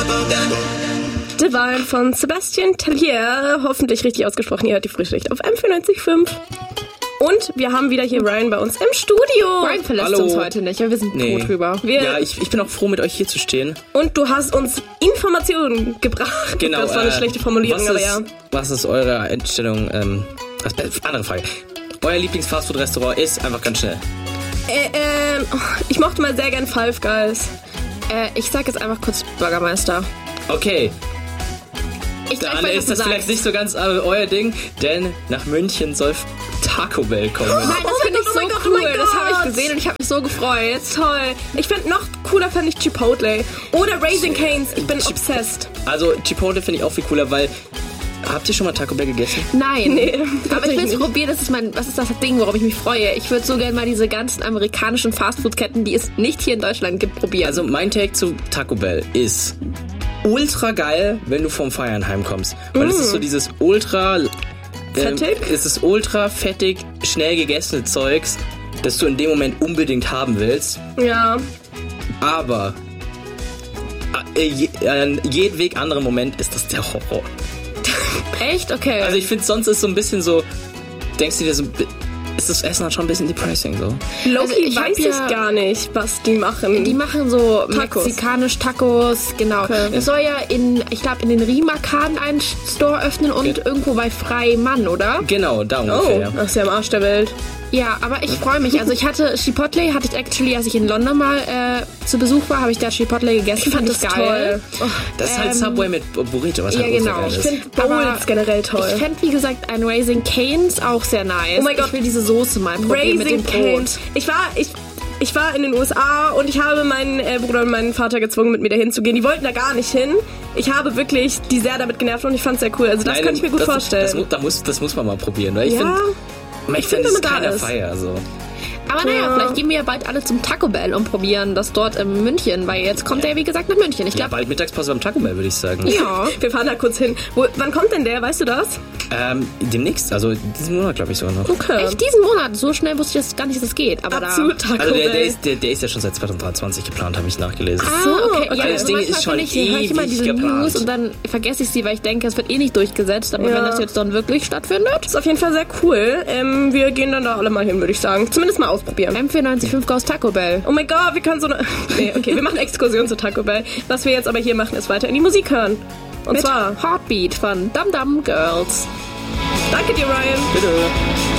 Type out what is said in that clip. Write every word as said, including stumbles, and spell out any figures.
Divine von Sebastian Tellier, hoffentlich richtig ausgesprochen, ihr hört die Frühschicht auf M vierundneunzig Komma fünf. Und wir haben wieder hier Ryan bei uns im Studio. Ryan verlässt Hallo. uns heute nicht, aber wir sind Nee. froh drüber. Wir Ja, ich, ich bin auch froh, mit euch hier zu stehen. Und du hast uns Informationen gebracht. Genau. Das war eine äh, schlechte Formulierung, was aber ist, ja. Was ist eure Einstellung? Ähm, was, andere Frage. Euer Lieblings-Fastfood-Restaurant ist einfach ganz schnell. Äh, äh, ich mochte mal sehr gern Five Guys. Äh, ich sag jetzt einfach kurz Bürgermeister. Okay. Ich Dann weiß, was ist du das sagst. vielleicht nicht so ganz äh, euer Ding, denn nach München soll Taco Bell kommen. Nein, das Oh finde mein ich Gott, so oh mein Gott, oh cool. mein Das habe Gott. ich gesehen und ich habe mich so gefreut. Toll. Ich finde noch cooler fand ich Chipotle. Oder Raising Cane's. Ich bin obsessed. Also Chipotle finde ich auch viel cooler, weil... Habt ihr schon mal Taco Bell gegessen? Nein, Nee, aber ich tatsächlich will es nicht. probieren. Das ist mein, das ist das Ding, worauf ich mich freue. Ich würde so gerne mal diese ganzen amerikanischen Fastfood-Ketten, die es nicht hier in Deutschland gibt, probieren. Also mein Take zu Taco Bell ist ultra geil, wenn du vom Feiern heimkommst. Weil Mm. es ist so dieses ultra... Ähm, Fettig? es ist ultra fettig, schnell gegessene Zeugs, das du in dem Moment unbedingt haben willst. Ja. Aber äh, je, äh, jedweg andere Moment ist das der Horror. echt? Okay. Also ich finde, sonst ist so ein bisschen so... Denkst du dir so... Ist das Essen halt schon ein bisschen depressing, so? Loki Also ich hab weiß ja- ich gar nicht, was die machen. Die machen so Tacos. mexikanisch Tacos, genau. Okay. Es soll ja in, ich glaube, in den Rimakan einen Store öffnen und Ge- irgendwo bei Freimann, oder? Genau, da Oh, ungefähr. das ist ja am Arsch der Welt. Ja, aber ich freue mich. Also ich hatte Chipotle, hatte ich actually, als ich in London mal äh, zu Besuch war, habe ich da Chipotle gegessen. Fand das geil. Toll. Oh, Das ist halt Ähm, Subway mit Burrito, was ja, halt ultra genau. geil Ich ist. ich finde Bowls Aber generell toll. Ich fände, wie gesagt, ein Raising Cane's auch sehr nice. Oh mein Gott. Ich will diese Soße mal probieren mit dem Raising Brot. Cane's. Ich war, ich, ich war in den U S A und ich habe meinen äh, Bruder und meinen Vater gezwungen, mit mir dahin zu gehen. Die wollten da gar nicht hin. Ich habe wirklich die sehr damit genervt und ich fand es sehr cool. Also das Nein, könnte ich mir gut das, vorstellen. Das, mu- da muss, das muss man mal probieren, weil ich ja, finde, ich ich finde, find, das ist wenn man da keine ist. Feier, so. Aber naja, Ja. vielleicht gehen wir ja bald alle zum Taco Bell und probieren das dort in München, weil jetzt kommt er, wie gesagt, nach München. Ich Ja, glaube, bald Mittagspause beim Taco Bell, würde ich sagen. ja. wir fahren da kurz hin. Wo, wann kommt denn der? Weißt du das? Ähm, demnächst, also diesen Monat, glaube ich, sogar noch. Okay. Echt diesen Monat? So schnell wusste ich das gar nicht, dass es geht. Aber Ab zu da... Taco Also der, der, Bell. ist, der, der ist ja schon seit zwanzig dreiundzwanzig geplant, habe ich nachgelesen. Ah, So, okay. okay. Ja, Das Ding manchmal ist schon finde ich, höre ich immer ewig diese geplant. News und dann vergesse ich sie, weil ich denke, es wird eh nicht durchgesetzt. Aber Ja. wenn das jetzt dann wirklich stattfindet... Ist auf jeden Fall sehr cool. Ähm, wir gehen dann da alle mal hin, würde ich sagen. Zumindest mal ausprobieren. M vierundneunzig Komma fünf Ghost Taco Bell. Oh mein Gott, wir können so eine... Nee, okay, wir machen Exkursion zu Taco Bell. Was wir jetzt aber hier machen, ist weiter in die Musik hören. Und Mit zwar... Heartbeat von Dum Dum Girls. Danke dir, Ryan. Bitte.